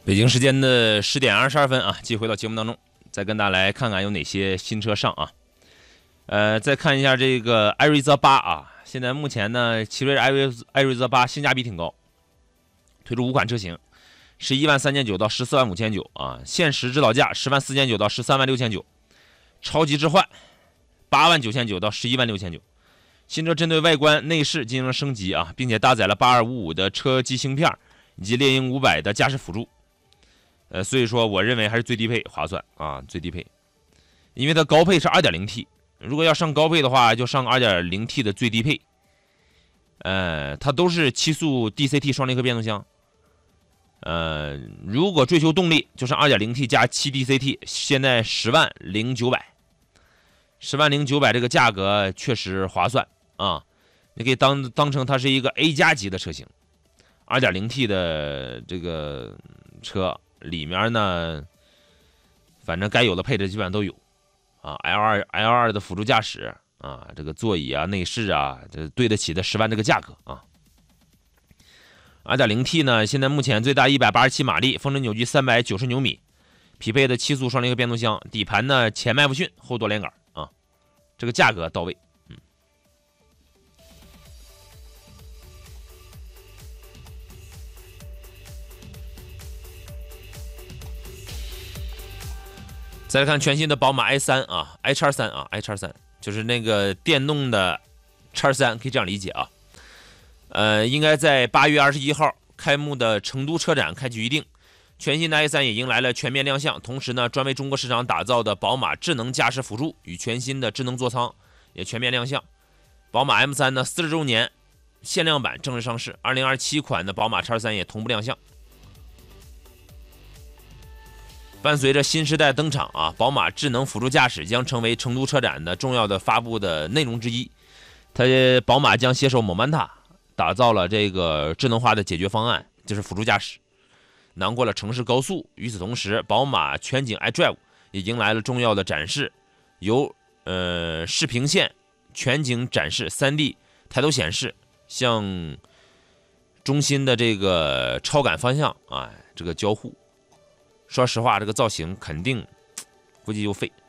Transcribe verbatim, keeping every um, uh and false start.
北京时间的十点二十二分啊，继续回到节目当中，再跟大家来看看有哪些新车上啊。呃，再看一下这个艾瑞泽八啊，现在目前呢，奇瑞艾瑞艾瑞泽八性价比挺高，推出五款车型，十一万三千九到十四万五千九啊，限时指导价十万四千九到十三万六千九，超级置换八万九千九到十一万六千九。新车针对外观内饰进行了升级啊，并且搭载了八二五五的车机芯片以及猎鹰五百的驾驶辅助。呃，所以说我认为还是最低配划算啊，最低配，因为它高配是 二点零 T， 如果要上高配的话，就上 二点零 T 的最低配。呃，它都是七速 D C T 双离合变速箱。呃，如果追求动力，就上 二点零 T 加七 D C T， 现在十万零九百，十万零九百这个价格确实划算啊，你可以当当成它是一个 A 加级的车型。二点零 T 的这个车里面呢，反正该有的配置基本上都有啊 ，L 二 L 二的辅助驾驶啊，这个座椅啊、内饰啊，这对得起的十万这个价格啊。二点零 T 呢，现在目前最大一百八十七马力，峰值扭矩三百九十牛米，匹配的七速双离合变速箱，底盘呢前麦弗逊后多连杆啊，这个价格到位。嗯。再来看全新的宝马 i 三 啊 ，i 叉三啊 ，i 叉三就是那个电动的叉三，可以这样理解啊。呃，应该在八月二十一号开幕的成都车展开启预定。全新的 i 三 也迎来了全面亮相，同时呢，专为中国市场打造的宝马智能驾驶辅助与全新的智能座舱也全面亮相。宝马 M 三 呢四十周年限量版正式上市，二零二七款的宝马 X 三 也同步亮相。伴随着新时代登场啊，宝马智能辅助驾驶将成为成都车展的重要的发布的内容之一。它宝马将携手某曼塔，打造了这个智能化的解决方案，就是辅助驾驶，囊括了城市高速。与此同时，宝马全景 iDrive 也迎来了重要的展示，由呃视频线全景展示、三 D 抬头显示，向中心的这个超感方向啊，这个交互。说实话，这个造型肯定估计就废